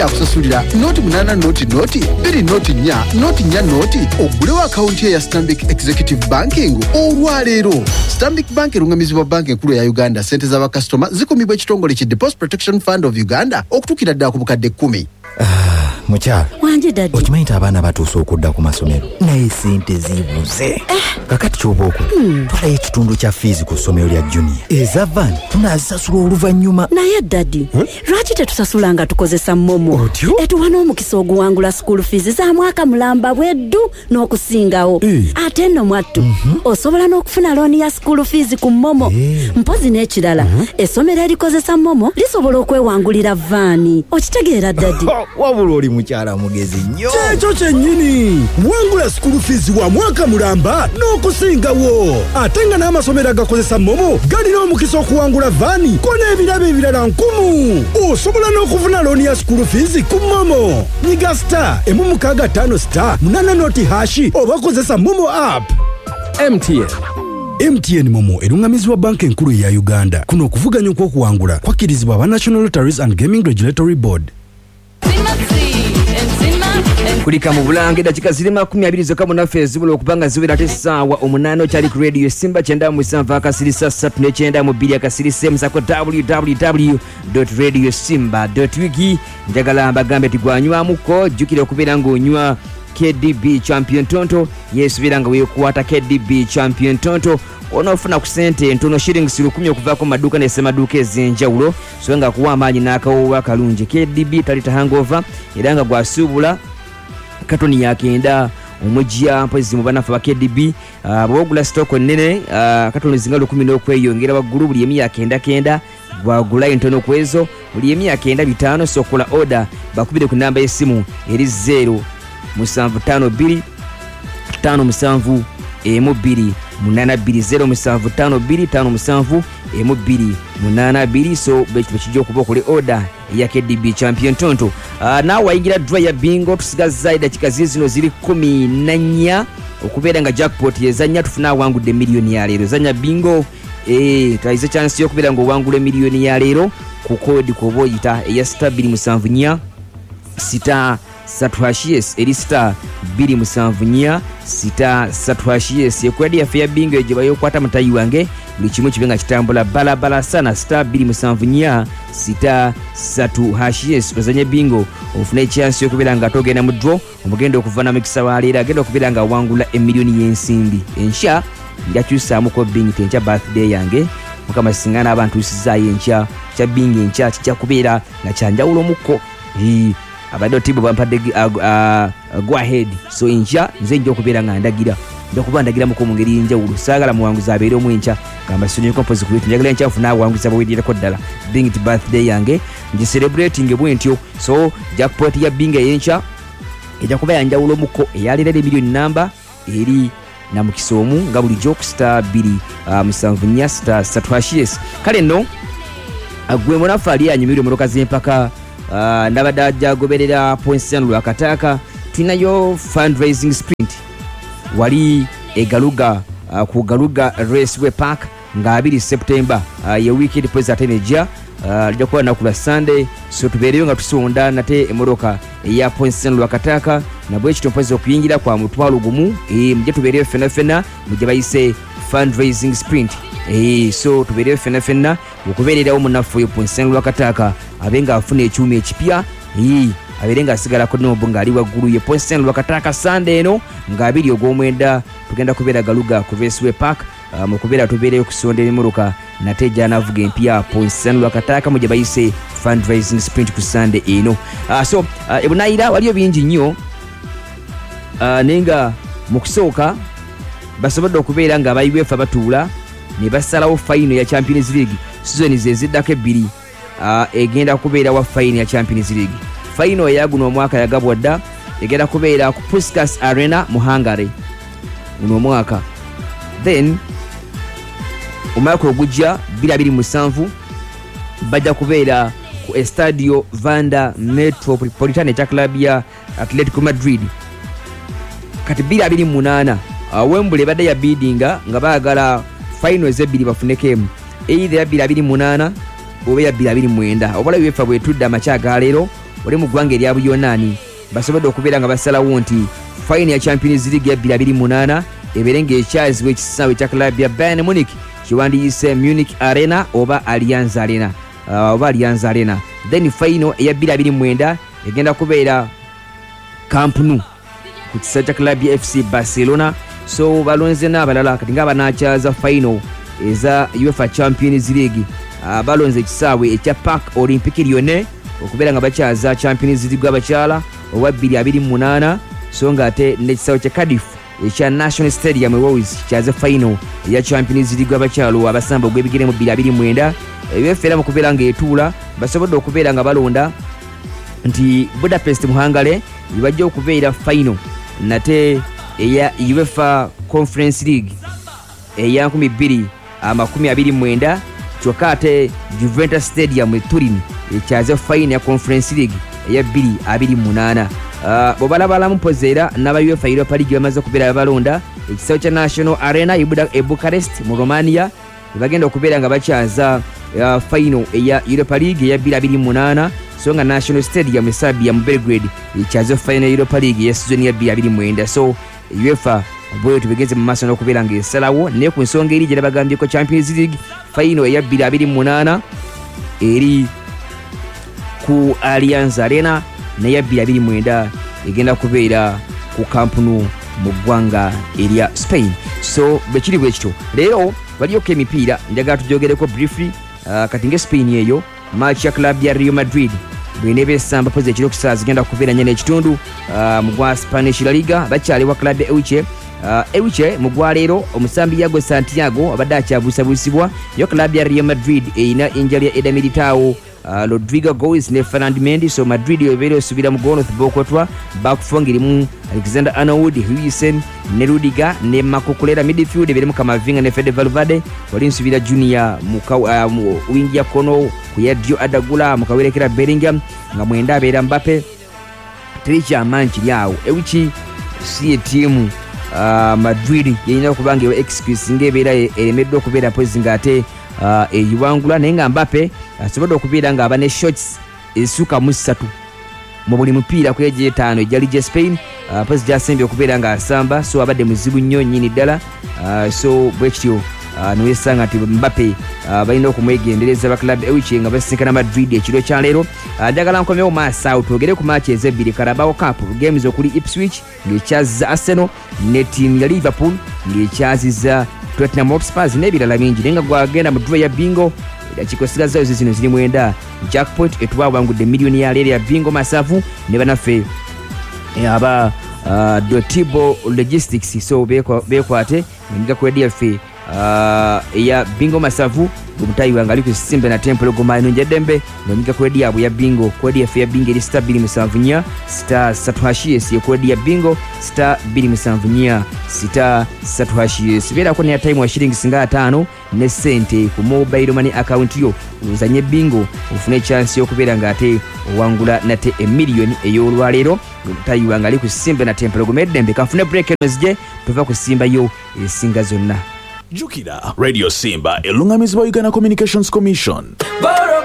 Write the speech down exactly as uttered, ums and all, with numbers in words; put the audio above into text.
akusasulira noti munana noti noti biri noti nya noti nya noti ogulewo akaunti ya Stanbic Executive Banking olwaleero. Stanbic Bank erungamizibwa banki enkulu ya Uganda. Sente z'abakasitoma zikumibwa ekitongole ki Deposit Protection Fund of Uganda okutuukira ddala ku bukadde kkumi. Mukyala wanje dadi okimanyi nti abaana batuuse okudda ku masomero naye sente zibuze eh. kakati ky'oba okola hmm. tolayo ekitundu kya fiizi ku ssomero lya junior eza van tunaazisasula oluvannyuma. naye dadi hmm? lwaki tetusasula nga tukozesa momo etuwa n'omukisa oguwangula school fees za mwaka mulamba bweddu n'okusingawo eh. ate nno mwattu mm-hmm. osobola n'okufuna looni ya school fees ku momo eh. mpozi n'ekirala mm-hmm. essomero erikozesa momo lisobola okwewangulira vaani okitegeera dadi wabula oli mukyala mugezi nnyo. Kyekyo kyennyini wangula school fees wa mwaka mulamba n'okusingawo ate nga n'amasomero agakozesa momo galina omukisa okuwangula vaani ko n'ebirabo ebirala nkumu. Osobola n'okufuna looni ya school fees ku momo. Nyiga star emu mukaaga ttaano star munana noti hashi oba kozesa momo app. M T N M T N Momo erungamizibwa banki enkulu ya Uganda. Kuno okuvuganya okw'okuwangula kwakkirizibwa aba National Lotteries and Gaming Regulatory Board. kulika mu bulange dakika ziri makumi abiri zokka munaffe ezibula okubanga ziwera ate essaawa omunaana okyali ku radio simba kyenda mu musanvu akasirisa ssatu n'ekyenda mu bbiri akasirisa emusako w w w dot radio simba dot u g. njagala mbagambe tigwanywamuko jjukira okubeera ng'onywa K D B Champion Tonto yesuubira nga weekukwata K D B Champion Tonto onoofuna ku ssente ntono shillings lukumi okuvaako mu maduuka n'essemaduuka ez'enjawulo so nga kuwa amaanyi n'akawoowo akalungi. K D B talita hangover era nga gwasuubula katoni yakenda omujja mpozi mu banafu ba K D B uh, bwogula stock nnene uh, katoni zinga lukumi n'okweyongera waggulu buli emi yakenda kenda gwagula entono kwezo buli emi yakenda bitaano sokola order bakubire ku namba y'essimu eri zero musanvu ttaano bbiri ttaano musanvu emu bbiri munana bbiri zero musanvu ttaano bbiri ttaano musanvu emu bbiri munana bbiri. So bekijja okuba okole order ya K D B Champion Tonto. Uh, naawe wayingira draw ya bingo tusigazza eddakiika zino ziri kumi na nnya okubeera nga jackpot yezannya tufuna awangudde miliyoni ya leero. zanya bingo eh twayize chance y'okubeera ng'owangula miliyoni ya leero ku kodi kwoba oyita eya star bbiri musanvu nnya sita satu hashies eri star bbiri musanvu nnya sita satu hashies ekwadi yaffe ya bingo egye bayokwata mutayi wange buli kimu kibe nga kitambula balabala sana star bbiri musanvu nnya sita satu hashies ozanye bingo ofuna echansi y'okubeera nga togenda mu draw omugenda okuva na mukisa wa leero agenda okubeera nga wangula emiliyoni y'ensimbi enkya njakyusaamuko bingi tenkya birthday yange mukama singa n'abantu usizaayo enkya kya bingi enkya kijja kubeera nga kyanjawulo mukko abadde otibu bampadde uh, uh, go ahead so enkya nze nja okubeera nga ndagira nja kuba ndagiramuko mu ngeri y'enjawulo saagala muwanguzi abeere omu enkya gamba sonyi composi ku njagala enkya ofuna abawanguzi abaweererako ddala bingi birthday yange ngi celebrating bwe ntyo so jackpot ya bingi ey'enkya ejja kuba yanjawulo mukko eyaleera emiliyoni namba eri na mukisa omu nga bulijjo ku star bbiri uh, musanvu nnya star satu hashies. kale nno gwe munaffe ali anyumirwa emmotoka z'empaka uh, ndabadde ajagoberera Ponsiano Lwakataaka tulinayo fundraising sprint wali egaluga uh, ku Galuga Raceway Park nga abiri September uh, ye weekend poza tenejja lijja kuba naku lwa Sunday so tubeereyo nga tusonda nate emmotoka eya Ponsiano Lwakataaka nabwe ekyo mpoza okuyingira kwa mutwalo gumu eh mujje tubeereyo fena fena mujje bayise fundraising sprint eh so tubeereyo fena fena okubeererawo munafu yo Ponsiano Lwakataaka abenga afuna ekyuma ekipya eh aberenga asigala ko no bunga ali waggulu ye Ponsiano Lwakataaka Sunday eno nga abiri ogw'omwenda tugenda kubeera Galuga ku Raceway Park uh, mu kubeera tubeereyo kusondera emmotoka nate jana avuga empya Ponsiano Lwakataaka mujje bayise fundraising sprint ku Sunday eno uh, so uh, ebunayira waliyo bingi nnyo uh, nenga mu kusooka basobodde okubeera nga abayiweefa batuula ne basalawo fayino ya Champions League season zeziddako ebbiri uh, egenda kubeera wa fayino ya Champions League. Fayino yaguno omwaka yagabwa dda egenda kubeera ku Puskas Arena mu Hungary uno omwaka then omwaka ogujja bbiri abiri musanvu bajja kubeera ku Estadio Vanda Metropolitano ekya club ya Atletico Madrid kati bbiri abiri munaana uh, Wembley badde ya biddinga nga baagala fayino ezebbiri bafunekemu either ya bbiri abiri munaana oba ya bbiri abiri mwenda obala wefa bwetudde amakya ga leero oli mu ggwanga erya buyonaani basobodde okubeera nga basalawo nti fayini ya Champions League ya bbiri abiri munaana ebeere ng'ekyazibwa ekisaawe kya club ya Bayern Munich kiwandiise Munich Arena oba Allianz Arena uh, oba Allianz Arena. Then fayino eya bbiri abiri mwenda egenda kubeera Camp Nou ku kisaawe kya club ya F C Barcelona. So balonze n'abalala kati nga banakyaza fayino eza UEFA Champions League uh, balonze ekisaawe ekya Parc Olympique Lyonnais okubeera nga bakyaza Champions League abakyala owa bbiri abiri munaana. So nga ate n'ekisaawe kya Cardiff ekya National Stadium Wales kyaze fayino eya Champions League abakyalo abasamba ogw'ebigere mu bbiri abiri mwenda. Ebyefeera mu kubeera ng'etuula basobodde okubeera nga balonda nti Budapest mu Hungary ibajja okubeera fayino nate eya UEFA Conference League eya nkumi bbiri amakumi abiri mwenda kyokka ate Juventus Stadium e Turin ekyaze fayino ya Conference League eya bbiri abiri munaana. Uh, bobalabalamu pozeera n'aba UEFA Europa League bamaze okubeera balonda ekisaawe kya National Arena e Bucharest mu Romania bagenda okubeera nga bakyaza uh, fayino eya Europa League eya bbiri abiri munaana. So nga National Stadium e Serbia mu Belgrade ekyaza fayino ya Europa League eya season ya bbiri abiri mwenda. So UEFA bwe tubegeze mu maaso n'okubeera ng'esalawo naye ku nsonga eri gye bagambyeko Champions League fayino eya bbiri abiri munaana eri ku Allianz Arena naye bbiri abiri mwenda egenda kubeera ku Camp Nou mu ggwanga erya Spain. So bwekiri bwe kityo leero baliyoko emipiira njagala tugyogereko briefly. Uh, kati nga Spain eyo match ya club ya Real Madrid bw'eneeba esamba pozi ekiro kusala zigenda kubeera nnya n'ekitundu uh, mu gwa Spanish La Liga bakyaliwa club ya Elche. Uh, Elche mu gwaleero omusambi Yago Santiago abadde akyabuusabuusibwa yo club ya Real Madrid eyina injali ya Eder Militao, Uh, Rodrigo Goes ne Fernand Mendy. So Madrid yobeera osubira mu Goneth Bokotwa bakufo ngirimu Alexander Arnold, Huijsen ne Rudiger ne Makukulera midfield ebirimu Kamavinga ne Fede Valverde. Wali nsubira Junior mu uh, mu wingi ya kono ku ya Dio Adagula mu kawerekera Bellingham nga mwenda abeera Mbappe. Tricha manchi yawo ewuki si timu uh, Madrid yeyina okubanga ewa excuse ngebeera eremedde okubeera pozi ngate uh, eyiwangula naye nga Mbappe asobodde okubeera nga aba ne shots essuka mu ssatu mu buli mupiira ku eje etaano ejali gye Spain. Uh, pozi gyasembye okubeera nga asamba so abadde muzibu nnyo nnyini ddala. Uh, so bwe kityo uh, niwesanga nti Mbappe uh, balina okumwegendereza ba club Elche nga basinkana Madrid ekiro kya leero. Uh, njagala nkomyewo maaso awo twogere ku match ezebbiri Carabao Cup games okuli Ipswich ng'ekyazizza Arsenal ne ttiimu ya Liverpool ng'ekyazizza Tottenham Hotspur n'ebirala bingi naye nga gwagenda mu draw ya bingo ekikosira zayo zino ziri mwenda. Jackpot etwawangudde miliyoni ya leero ya bingo masavu ne banaffe aba uh, Dotibo Logistics. So bekwate ngiga kwedi yaffe uh, ya bingo masavu omutayi wange ali ku Simba na Temple Goma nonje dembe ngiga kwedi yabwe ya bingo kwedi yaffe ya bingo eri star bbiri musanvu nnya star satu hashies kwedi ya bingo star bbiri musanvu nnya star satu hashies bera ko ne time wa shilingi singa ataano ne sente ku mobile money account yo uzanye bingo ufune chance yo kubeera ngate owangula nate a million ey'olwaleero omutayi wange ali ku Simba na Temple Goma dembe kafune break nozije tuva ku Simba yo esinga zonna. Jukira Radio Simba elungamizibwa Uganda Communications Commission.